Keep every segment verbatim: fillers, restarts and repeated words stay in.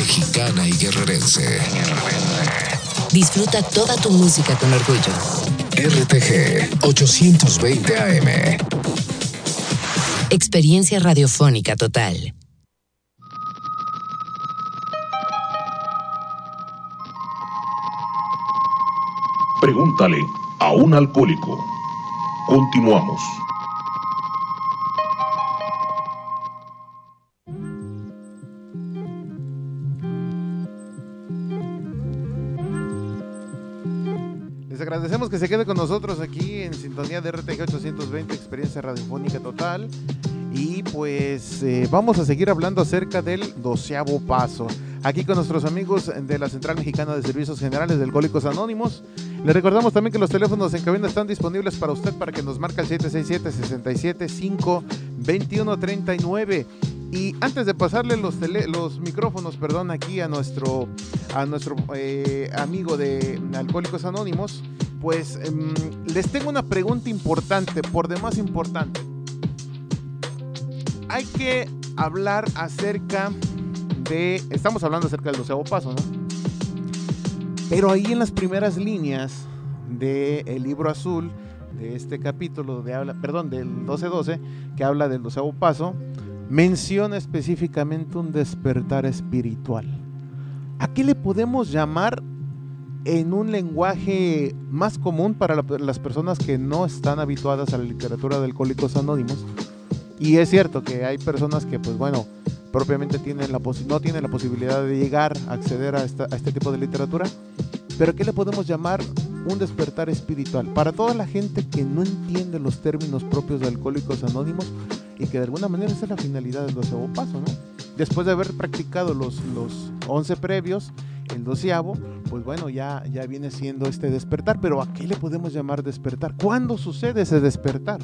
mexicana y guerrerense. Disfruta toda tu música con orgullo. R T G ochocientos veinte A M. Experiencia radiofónica total. Pregúntale a un alcohólico. Continuamos. Les agradecemos que se quede con nosotros aquí en sintonía de R T G ochocientos veinte, Experiencia Radiofónica Total. Y pues eh, vamos a seguir hablando acerca del doceavo paso. Aquí con nuestros amigos de la Central Mexicana de Servicios Generales de Alcohólicos Anónimos. Les recordamos también que los teléfonos en cabina están disponibles para usted para que nos marque el siete seis siete, seis siete cinco, dos uno tres nueve. Y antes de pasarle los, tele, los micrófonos, perdón, aquí a nuestro, a nuestro eh, amigo de Alcohólicos Anónimos, pues eh, les tengo una pregunta importante, por demás importante. Hay que hablar acerca de, estamos hablando acerca del doceavo paso, ¿no? Pero ahí en las primeras líneas del libro azul, de este capítulo, de habla, perdón, del doce doce, que habla del doceavo paso, menciona específicamente un despertar espiritual. ¿A qué le podemos llamar en un lenguaje más común para la, las personas que no están habituadas a la literatura de Alcohólicos Anónimos? Y es cierto que hay personas que, pues bueno, propiamente tienen la posi- no tienen la posibilidad de llegar a acceder a, esta, a este tipo de literatura, pero ¿qué le podemos llamar un despertar espiritual? Para toda la gente que no entiende los términos propios de Alcohólicos Anónimos y que de alguna manera esa es la finalidad del doceavo paso, ¿no? Después de haber practicado los, los once previos, el doceavo, pues bueno, ya, ya viene siendo este despertar. Pero ¿a qué le podemos llamar despertar? ¿Cuándo sucede ese despertar?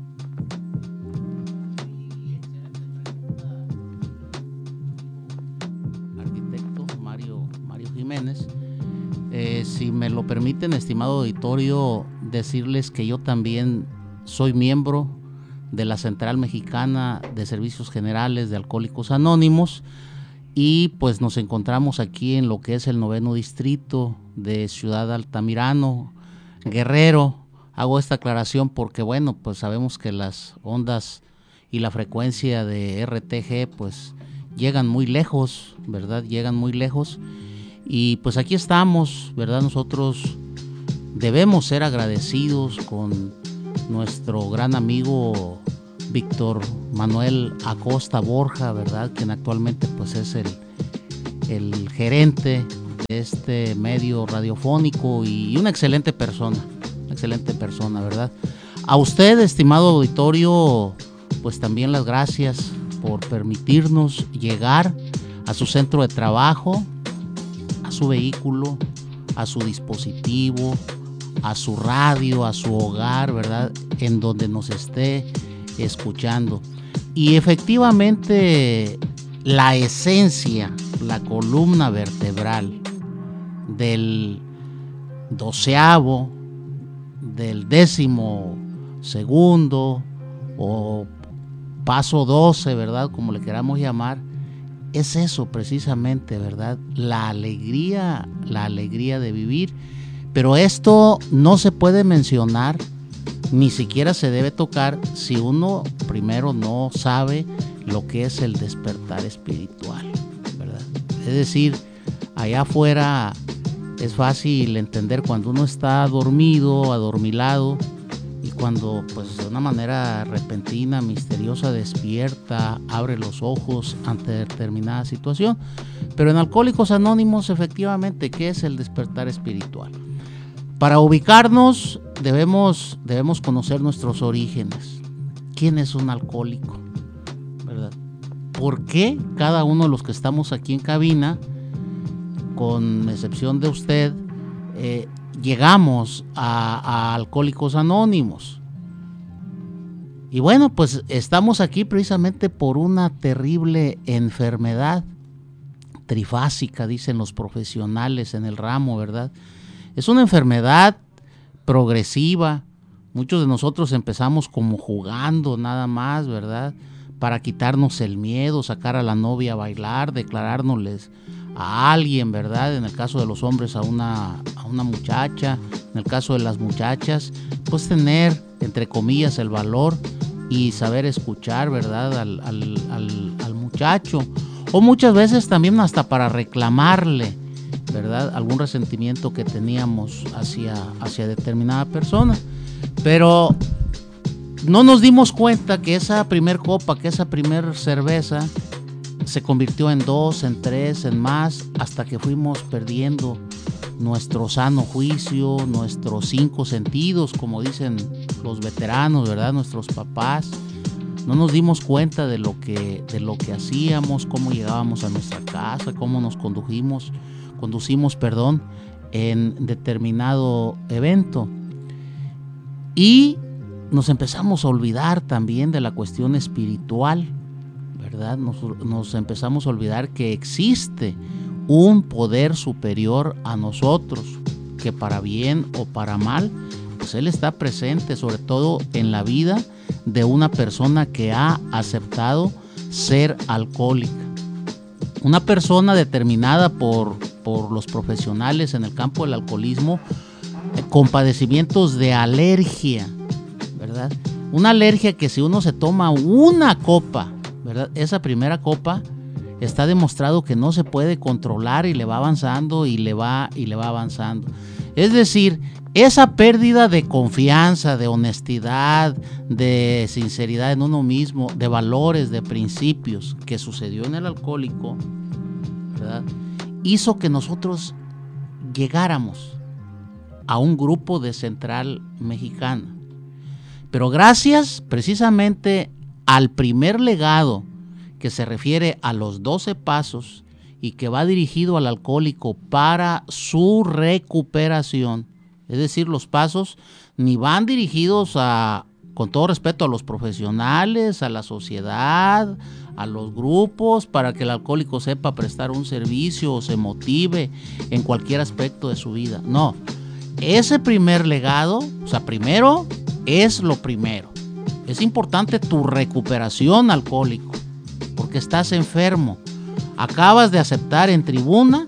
Arquitecto Mario, Mario Jiménez. Eh, si me lo permiten, estimado auditorio, decirles que yo también soy miembro de la Central Mexicana de Servicios Generales de Alcohólicos Anónimos y pues nos encontramos aquí en lo que es el noveno distrito de Ciudad Altamirano, Guerrero. Hago esta aclaración porque bueno, pues sabemos que las ondas y la frecuencia de R T G pues llegan muy lejos, ¿verdad? Llegan muy lejos y pues aquí estamos, ¿verdad? Nosotros debemos ser agradecidos con nuestro gran amigo Víctor Manuel Acosta Borja, ¿verdad? Quien actualmente pues es el, el gerente de este medio radiofónico y una excelente persona, una excelente persona, ¿verdad? A usted, estimado auditorio, pues también las gracias por permitirnos llegar a su centro de trabajo, a su vehículo, a su dispositivo, a su radio, a su hogar, ¿verdad? En donde nos esté escuchando. Y efectivamente la esencia, la columna vertebral del doceavo, del décimo segundo o paso doce, ¿verdad? Como le queramos llamar, es eso precisamente, ¿verdad? La alegría, la alegría de vivir. Pero esto no se puede mencionar, ni siquiera se debe tocar si uno primero no sabe lo que es el despertar espiritual, ¿verdad? Es decir, allá afuera es fácil entender cuando uno está dormido, adormilado, y cuando pues de una manera repentina, misteriosa, despierta, abre los ojos ante determinada situación. Pero en Alcohólicos Anónimos, efectivamente, ¿qué es el despertar espiritual? Para ubicarnos debemos, debemos conocer nuestros orígenes. ¿Quién es un alcohólico? ¿Verdad? ¿Por qué cada uno de los que estamos aquí en cabina, con excepción de usted, eh, llegamos a, a Alcohólicos Anónimos? Y bueno, pues estamos aquí precisamente por una terrible enfermedad trifásica, dicen los profesionales en el ramo, ¿verdad? Es una enfermedad progresiva. Muchos de nosotros empezamos como jugando nada más, ¿verdad? Para quitarnos el miedo, sacar a la novia a bailar, declarárnosles a alguien, ¿verdad? En el caso de los hombres a una, a una muchacha, en el caso de las muchachas, pues tener, entre comillas, el valor y saber escuchar, ¿verdad? Al, al, al, al muchacho, o muchas veces también hasta para reclamarle, ¿verdad? Algún resentimiento que teníamos hacia, hacia determinada persona. Pero no nos dimos cuenta que esa primer copa, que esa primer cerveza se convirtió en dos, en tres, en más, hasta que fuimos perdiendo nuestro sano juicio, nuestros cinco sentidos, como dicen los veteranos, ¿verdad? Nuestros papás. No nos dimos cuenta de lo que, de lo que hacíamos, cómo llegábamos a nuestra casa, cómo nos condujimos, conducimos, perdón, en determinado evento. Y nos empezamos a olvidar también de la cuestión espiritual, ¿verdad? Nos, nos empezamos a olvidar que existe un poder superior a nosotros, que para bien o para mal, pues Él está presente, sobre todo en la vida de una persona que ha aceptado ser alcohólica. Una persona determinada por, por los profesionales en el campo del alcoholismo con padecimientos de alergia, ¿verdad? Una alergia que si uno se toma una copa, ¿verdad? Esa primera copa está demostrado que no se puede controlar y le va avanzando y le va y le va avanzando. Es decir, esa pérdida de confianza, de honestidad, de sinceridad en uno mismo, de valores, de principios que sucedió en el alcohólico, ¿verdad? Hizo que nosotros llegáramos a un grupo de Central Mexicana. Pero gracias precisamente al primer legado que se refiere a los doce pasos y que va dirigido al alcohólico para su recuperación, es decir, los pasos ni van dirigidos a, con todo respeto, a los profesionales, a la sociedad, a los grupos, para que el alcohólico sepa prestar un servicio o se motive en cualquier aspecto de su vida. No, ese primer legado, o sea, primero es lo primero. Es importante tu recuperación, alcohólico, porque estás enfermo. Acabas de aceptar en tribuna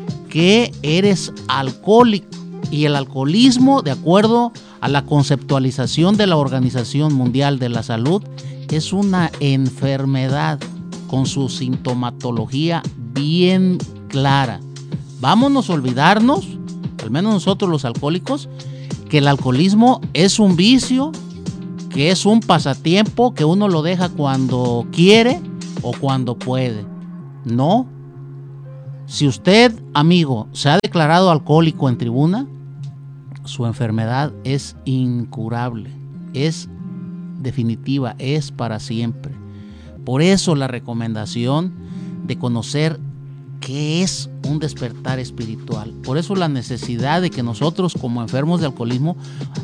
que eres alcohólico. Y el alcoholismo, de acuerdo a la conceptualización de la Organización Mundial de la Salud, es una enfermedad con su sintomatología bien clara. Vámonos a olvidarnos, al menos nosotros los alcohólicos, que el alcoholismo es un vicio, que es un pasatiempo, que uno lo deja cuando quiere o cuando puede. No. Si usted, amigo, se ha declarado alcohólico en tribuna, su enfermedad es incurable, es definitiva, es para siempre. Por eso la recomendación de conocer qué es un despertar espiritual. Por eso la necesidad de que nosotros, como enfermos de alcoholismo,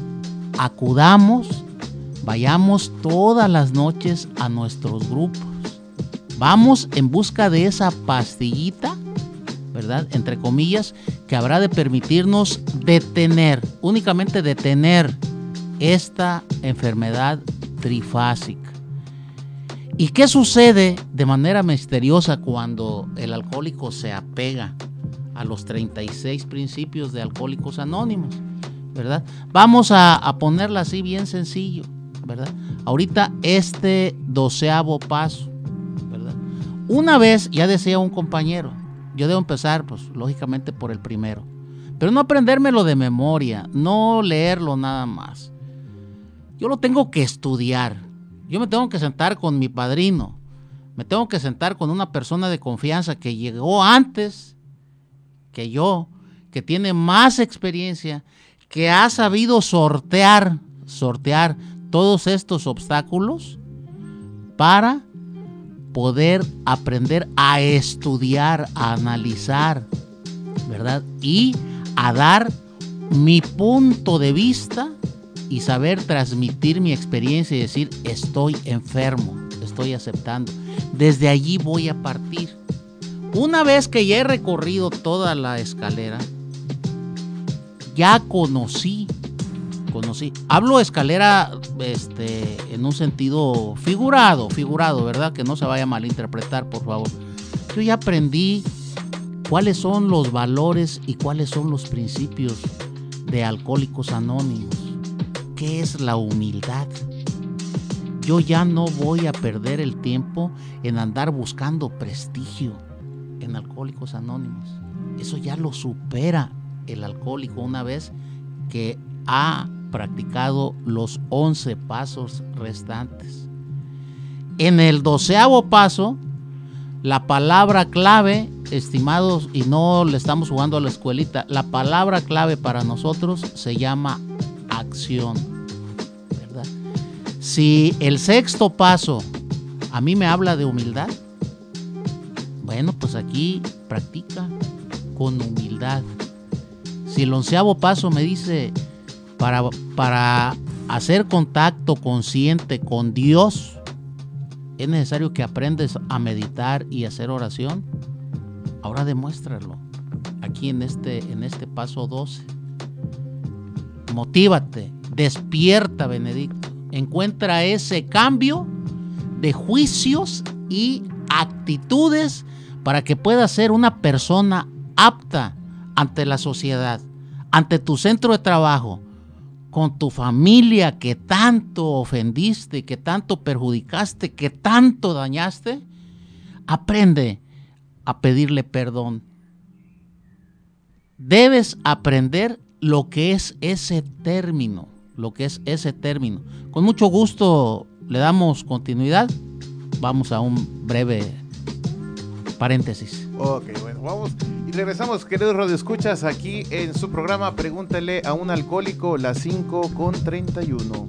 acudamos, vayamos todas las noches a nuestros grupos. Vamos en busca de esa pastillita, ¿verdad? Entre comillas, que habrá de permitirnos detener, únicamente detener esta enfermedad trifásica. ¿Y qué sucede de manera misteriosa cuando el alcohólico se apega a los treinta y seis principios de Alcohólicos Anónimos, ¿verdad? Vamos a, a ponerla así bien sencillo, ¿verdad? Ahorita este doceavo paso, ¿verdad? Una vez, ya decía un compañero, yo debo empezar, pues, lógicamente por el primero. Pero no aprendérmelo de memoria, no leerlo nada más. Yo lo tengo que estudiar. Yo me tengo que sentar con mi padrino. Me tengo que sentar con una persona de confianza que llegó antes que yo, que tiene más experiencia, que ha sabido sortear, sortear todos estos obstáculos para poder aprender a estudiar, a analizar, ¿verdad? Y a dar mi punto de vista y saber transmitir mi experiencia y decir, estoy enfermo, estoy aceptando. Desde allí voy a partir. Una vez que ya he recorrido toda la escalera, ya conocí, conocí. Hablo escalera este, en un sentido figurado, figurado, ¿verdad? Que no se vaya a malinterpretar, por favor. Yo ya aprendí ¿Cuáles son los valores y cuáles son los principios de Alcohólicos Anónimos? ¿Qué es la humildad? Yo ya no voy a perder el tiempo en andar buscando prestigio en Alcohólicos Anónimos. Eso ya lo supera el alcohólico una vez que ha practicado los once pasos restantes. En el doceavo paso, la palabra clave, estimados, y no le estamos jugando a la escuelita, la palabra clave para nosotros se llama acción, ¿verdad? Si el sexto paso a mí me habla de humildad, bueno, pues aquí practica con humildad. Si el onceavo paso me dice para, para hacer contacto consciente con Dios, es necesario que aprendas a meditar y hacer oración. Ahora demuéstralo aquí en este, en este paso doce. Motívate, despierta, Benedicto. Encuentra ese cambio de juicios y actitudes para que puedas ser una persona apta ante la sociedad, ante tu centro de trabajo, con tu familia que tanto ofendiste, que tanto perjudicaste, que tanto dañaste. Aprende a pedirle perdón. Debes aprender lo que es ese término, lo que es ese término. Con mucho gusto le damos continuidad. Vamos a un breve paréntesis. Ok, bueno, vamos y regresamos, queridos radioescuchas, aquí en su programa Pregúntale a un alcohólico, las cinco con treinta y uno.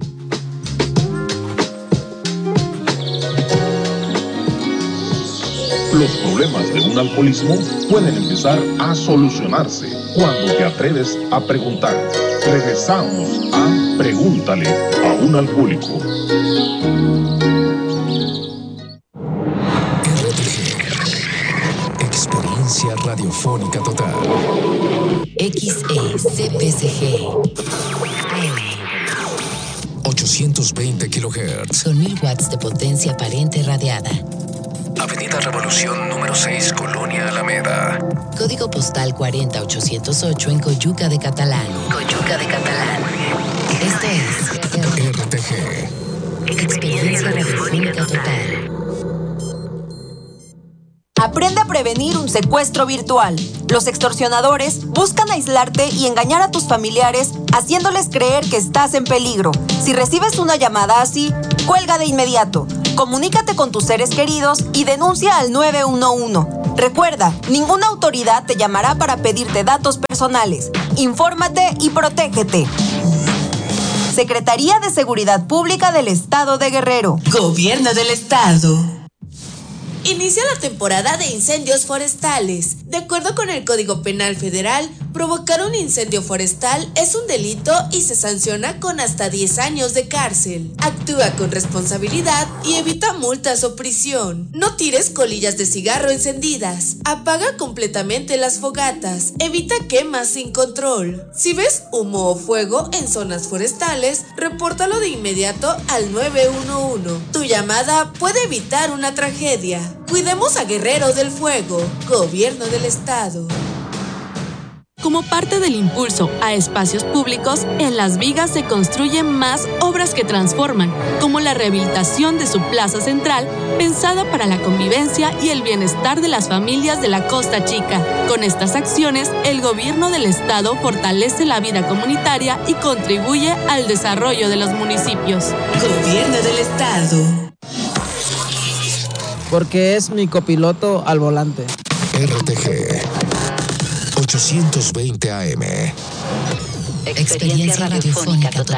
Los problemas de un alcoholismo pueden empezar a solucionarse cuando te atreves a preguntar. Regresamos a Pregúntale a un alcohólico. Experiencia radiofónica total. X E C P C G A M ochocientos veinte kilohertz. con mil watts de potencia aparente radiada. Avenida Revolución número seis, Colonia Alameda. Código postal cuarenta mil ochocientos ocho en Coyuca de Catalán. Coyuca de Catalán. Esto es R T G. Experiencia radiofónica total. Aprende a prevenir un secuestro virtual. Los extorsionadores buscan aislarte y engañar a tus familiares, haciéndoles creer que estás en peligro. Si recibes una llamada así, cuelga de inmediato. Comunícate con tus seres queridos y denuncia al nueve uno uno. Recuerda, ninguna autoridad te llamará para pedirte datos personales. Infórmate y protégete. Secretaría de Seguridad Pública del Estado de Guerrero. Gobierno del Estado. Inicia la temporada de incendios forestales. De acuerdo con el Código Penal Federal, provocar un incendio forestal es un delito y se sanciona con hasta diez años de cárcel. Actúa con responsabilidad y evita multas o prisión. No tires colillas de cigarro encendidas. Apaga completamente las fogatas. Evita quemas sin control. Si ves humo o fuego en zonas forestales, repórtalo de inmediato al nueve uno uno. Tu llamada puede evitar una tragedia. Cuidemos a Guerrero del Fuego, Gobierno del Estado. Como parte del impulso a espacios públicos, en Las Vigas se construyen más obras que transforman, como la rehabilitación de su plaza central, pensada para la convivencia y el bienestar de las familias de la Costa Chica. Con estas acciones, el gobierno del estado fortalece la vida comunitaria y contribuye al desarrollo de los municipios. Gobierno del Estado. Porque es mi copiloto al volante. R T G ochocientos veinte A M. Experiencia radiofónica total.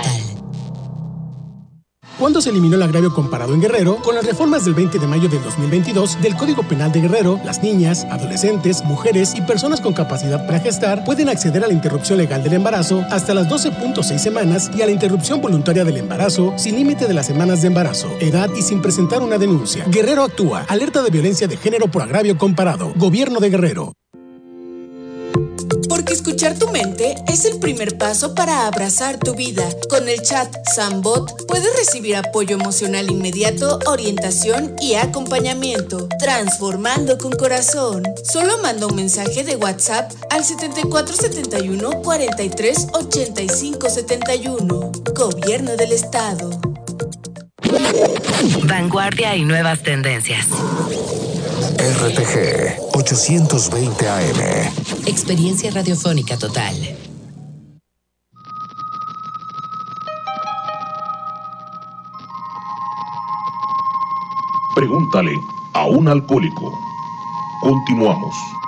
¿Cuándo se eliminó el agravio comparado en Guerrero? Con las reformas del veinte de mayo del dos mil veintidós del Código Penal de Guerrero, las niñas, adolescentes, mujeres y personas con capacidad para gestar pueden acceder a la interrupción legal del embarazo hasta las doce punto seis semanas y a la interrupción voluntaria del embarazo sin límite de las semanas de embarazo, edad y sin presentar una denuncia. Guerrero actúa. Alerta de violencia de género por agravio comparado. Gobierno de Guerrero. Porque Escuchar tu mente es el primer paso para abrazar tu vida. Con el chat Sambot puedes recibir apoyo emocional inmediato, orientación y acompañamiento. Transformando con corazón. Solo manda un mensaje de WhatsApp al setenta y cuatro setenta y uno cuarenta y tres ochenta y cinco setenta y uno. Gobierno del Estado. Vanguardia y nuevas tendencias. R T G ochocientos veinte A M. Experiencia radiofónica total. Pregúntale a un alcohólico. Continuamos.